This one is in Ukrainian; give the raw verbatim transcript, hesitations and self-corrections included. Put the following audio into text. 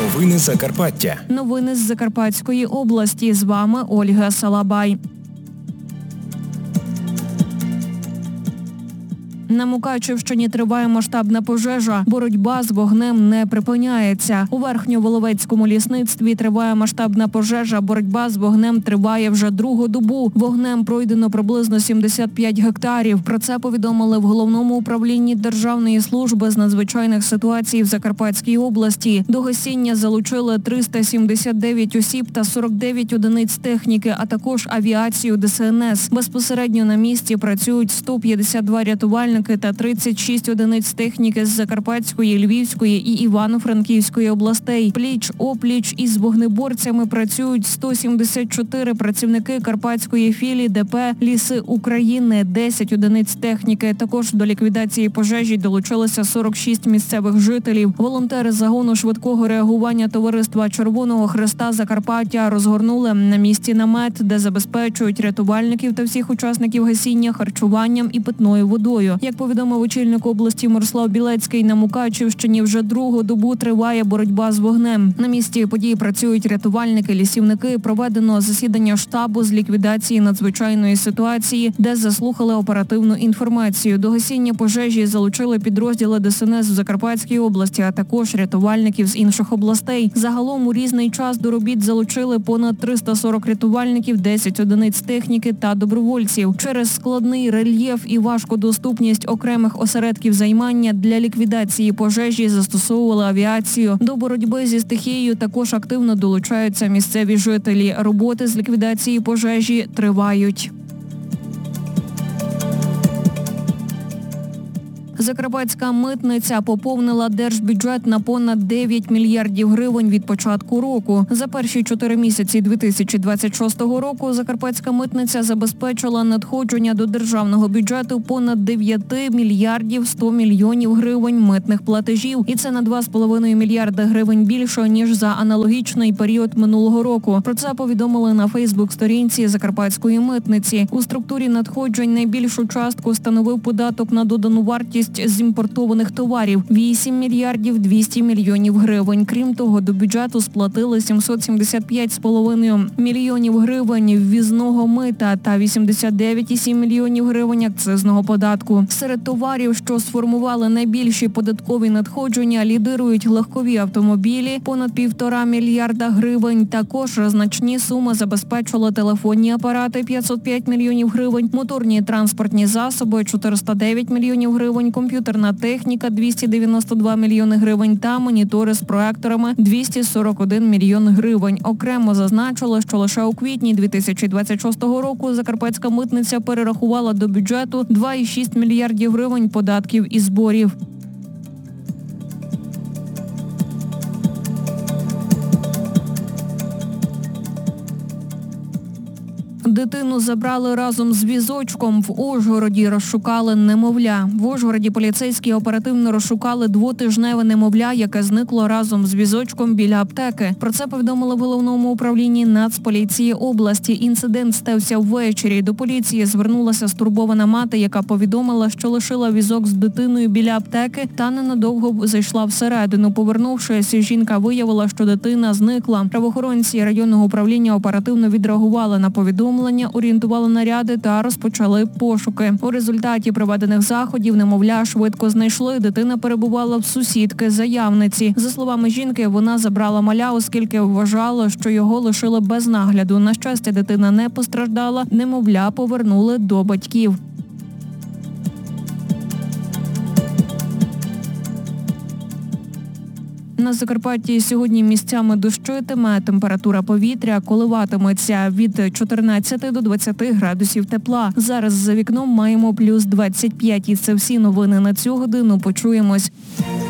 Новини Закарпаття. Новини з Закарпатської області. З вами Ольга Салабай. На Мукачівщині триває масштабна пожежа. Боротьба з вогнем не припиняється. У Верхньоволовецькому лісництві триває масштабна пожежа. Боротьба з вогнем триває вже другу добу. Вогнем пройдено приблизно сімдесят п'ять гектарів. Про це повідомили в Головному управлінні Державної служби з надзвичайних ситуацій в Закарпатській області. До гасіння залучили триста сімдесят дев'ять осіб та сорок дев'ять одиниць техніки, а також авіацію Де Ес Ен Ес. Безпосередньо на місці працюють сто п'ятдесят два рятувальники та тридцять шість одиниць техніки з Закарпатської, Львівської і Івано-Франківської областей. Пліч-опліч із вогнеборцями працюють сто сімдесят чотири працівники Карпатської філії Де Пе «Ліси України», десять одиниць техніки. Також до ліквідації пожежі долучилися сорок шість місцевих жителів. Волонтери загону швидкого реагування Товариства Червоного Хреста Закарпаття розгорнули на місці намет, де забезпечують рятувальників та всіх учасників гасіння харчуванням і питною водою. Як повідомив очільник області Мирослав Білецький, на Мукачівщині вже другу добу триває боротьба з вогнем. На місці події працюють рятувальники, лісівники. Проведено засідання штабу з ліквідації надзвичайної ситуації, де заслухали оперативну інформацію. До гасіння пожежі залучили підрозділи Де Ес Ен Ес в Закарпатській області, а також рятувальників з інших областей. Загалом у різний час до робіт залучили понад триста сорок рятувальників, десять одиниць техніки та добровольців. Через складний рельєф і важкодоступність окремих осередків займання для ліквідації пожежі застосовували авіацію. До боротьби зі стихією також активно долучаються місцеві жителі. Роботи з ліквідації пожежі тривають. Закарпатська митниця поповнила держбюджет на понад дев'ять мільярдів гривень від початку року. За перші чотири місяці дві тисячі двадцять шостого року Закарпатська митниця забезпечила надходження до державного бюджету понад дев'ять мільярдів сто мільйонів гривень митних платежів. І це на два з половиною мільярда гривень більше, ніж за аналогічний період минулого року. Про це повідомили на Фейсбук-сторінці Закарпатської митниці. У структурі надходжень найбільшу частку становив податок на додану вартість з імпортованих товарів – вісім мільярдів двісті мільйонів гривень. Крім того, до бюджету сплатили сімсот сімдесят п'ять з половиною мільйонів гривень ввізного мита та вісімдесят дев'ять цілих сім мільйонів гривень акцизного податку. Серед товарів, що сформували найбільші податкові надходження, лідирують легкові автомобілі – понад півтора мільярда гривень. Також значні суми забезпечили телефонні апарати – п'ятсот п'ять мільйонів гривень, моторні транспортні засоби – чотириста дев'ять мільйонів гривень, комп'ютерна техніка – двісті дев'яносто два мільйони гривень та монітори з проекторами – двісті сорок один мільйон гривень. Окремо зазначили, що лише у квітні дві тисячі двадцять шостого року Закарпатська митниця перерахувала до бюджету два цілих шість мільярдів гривень податків і зборів. Дитину забрали разом з візочком. В Ужгороді розшукали немовля. В Ужгороді поліцейські оперативно розшукали двотижневе немовля, яке зникло разом з візочком біля аптеки. Про це повідомили в Головному управлінні Нацполіції області. Інцидент стався ввечері. До поліції звернулася стурбована мати, яка повідомила, що лишила візок з дитиною біля аптеки та ненадовго зайшла всередину. Повернувшись, жінка виявила, що дитина зникла. Правоохоронці районного управління оперативно відреагували на повідомлення, орієнтували наряди та розпочали пошуки. У результаті проведених заходів немовля швидко знайшли. Дитина перебувала в сусідки заявниці. За словами жінки, вона забрала маля, оскільки вважала, що його лишили без нагляду. На щастя, дитина не постраждала. Немовля повернули до батьків. На Закарпатті сьогодні місцями дощитиме, температура повітря коливатиметься від чотирнадцяти до двадцяти градусів тепла. Зараз за вікном маємо плюс двадцять п'ять. І це всі новини на цю годину. Почуємось.